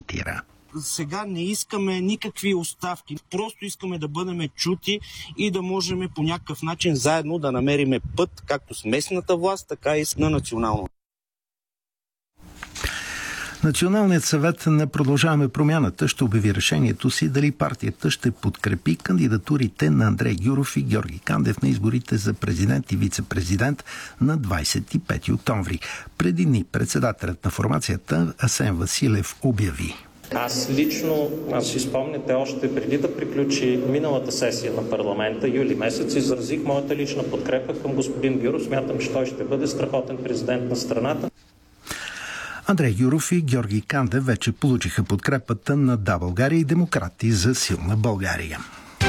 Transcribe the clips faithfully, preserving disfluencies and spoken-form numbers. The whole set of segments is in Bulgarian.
коментира. Сега не искаме никакви оставки, просто искаме да бъдем чути и да можем по някакъв начин заедно да намериме път, както с местната власт, така и на национално. Националният съвет на Продължаваме промяната ще обяви решението си дали партията ще подкрепи кандидатурите на Андрей Гюров и Георги Кандев на изборите за президент и вице-президент на двадесет и пети октомври. Преди дни председателят на формацията Асен Василев обяви: Аз лично, аз си спомняте, още преди да приключи миналата сесия на парламента, юли месец, изразих моята лична подкрепа към господин Гюров. Смятам, че той ще бъде страхотен президент на страната. Андрей Гюров и Георги Кандев вече получиха подкрепата на Да, България и Демократи за силна България.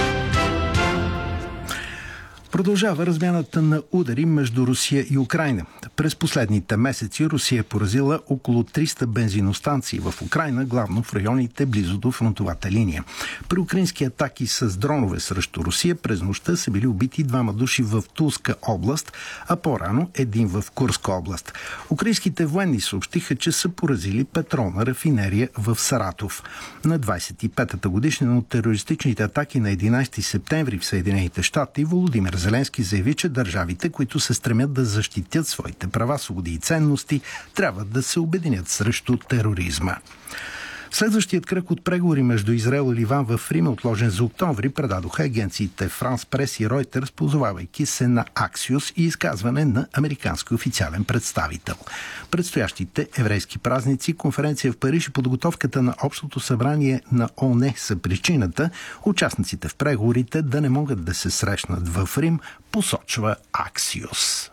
Продължава размяната на удари между Русия и Украйна. През последните месеци Русия е поразила около триста бензиностанции в Украйна, главно в районите близо до фронтовата линия. При украински атаки с дронове срещу Русия през нощта са били убити двама души в Тулска област, а по-рано един в Курска област. Украинските военни съобщиха, че са поразили петролна рафинерия в Саратов. На двадесет и петата годишнина от терористичните атаки на единадесети септември в Съединените щати, Володимир Зеленски заяви, че държавите, които се стремят да защитят своите права, свободи и ценности, трябва да се обединят срещу тероризма. Следващият кръг от преговори между Израел и Ливан в Рим е отложен за октомври, предадоха агенциите Франс Прес и Ройтерс, позовавайки се на Аксиос и изказване на американски официален представител. Предстоящите еврейски празници, конференция в Париж и подготовката на Общото събрание на ООН са причината участниците в преговорите да не могат да се срещнат в Рим, посочва Аксиос.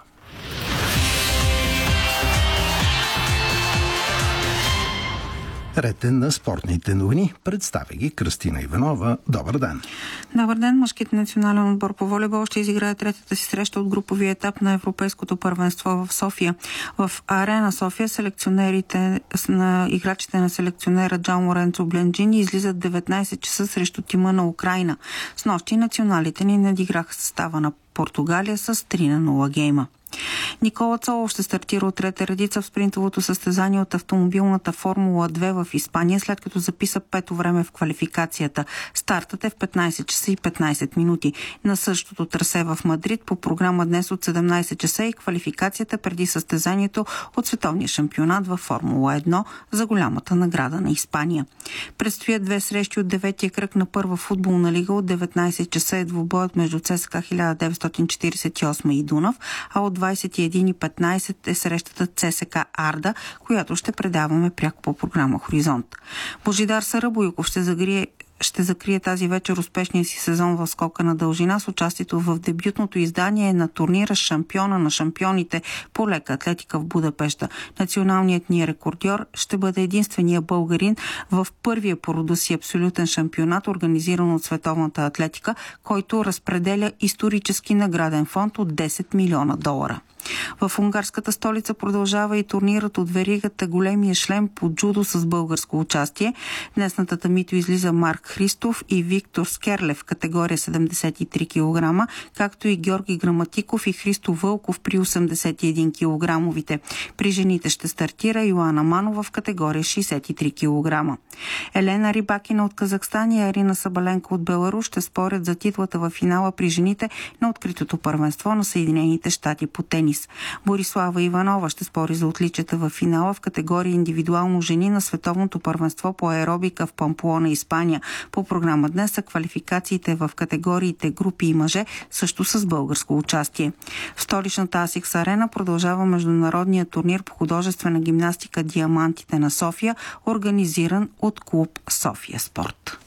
Рете на спортните новини. Представя ги Кръстина Иванова. Добър ден! Добър ден! Мъжкият национален отбор по волейбол ще изиграе третата си среща от груповия етап на Европейското първенство в София. В Арена София селекционерите на играчите на селекционера Джан Лоренцо Бленджини излизат деветнадесет часа срещу тима на Украйна. Снощи националите ни надиграха състава на Португалия с три на нула гейма. Никола Цолов ще стартира от трета редица в спринтовото състезание от автомобилната Формула две в Испания, след като записа пето време в квалификацията. Стартът е в петнадесет часа и петнадесет минути. На същото трасе в Мадрид по програма днес от седемнадесет часа и квалификацията преди състезанието от световния шампионат във Формула едно за голямата награда на Испания. Предстоят две срещи от деветия кръг на първа футболна лига. От деветнадесет часа е двубоят между ЦСКА хиляда деветстотин четиридесет и осем и Дунав, а от двадесет и една и петнадесет е срещата ЦСКА Арда, която ще предаваме пряко по програма Хоризонт. Божидар Сарабойков ще загрие ще закрие тази вечер успешния си сезон в скока на дължина с участието в дебютното издание на турнира Шампиона на шампионите по лека атлетика в Будапеща. Националният ни рекордьор ще бъде единствения българин в първия по рода си абсолютен шампионат, организиран от Световната атлетика, който разпределя исторически награден фонд от десет милиона долара. В унгарската столица продължава и турнирът от веригата Големия шлем по джудо с българско участие. Днес на татамито излиза Марк Христов и Виктор Скерлев в категория седемдесет и три килограма, както и Георги Граматиков и Христо Вълков при осемдесет и един килограмовите. При жените ще стартира Йоана Манова в категория шейсет и три килограма. Елена Рибакина от Казахстан и Арина Сабаленко от Беларус ще спорят за титлата във финала при жените на откритото първенство на Съединените щати по тенис. Борислава Иванова ще спори за отличията в финала в категория индивидуално жени на световното първенство по аеробика в Памплона, Испания. По програма днес са квалификациите в категориите групи и мъже, също с българско участие. В столичната Асикс Арена продължава международният турнир по художествена гимнастика Диамантите на София, организиран от клуб София Спорт.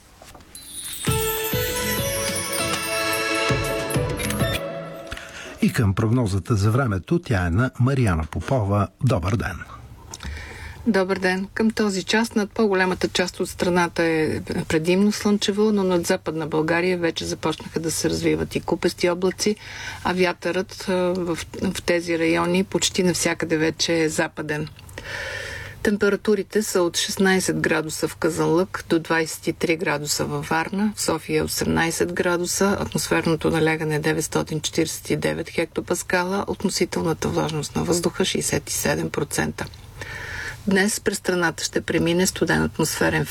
И към прогнозата за времето, тя е на Мариана Попова. Добър ден! Добър ден! Към този час над по-голямата част от страната е предимно слънчево, но над Западна България вече започнаха да се развиват и купести облаци, а вятърът в, в тези райони почти навсякъде вече е западен. Температурите са от шестнадесет градуса в Казанлък до двадесет и три градуса във Варна, в София осемнадесет градуса, атмосферното налягане е деветстотин четиридесет и девет хектопаскала, относителната влажност на въздуха шейсет и седем процента. Днес през страната ще премине студен атмосферен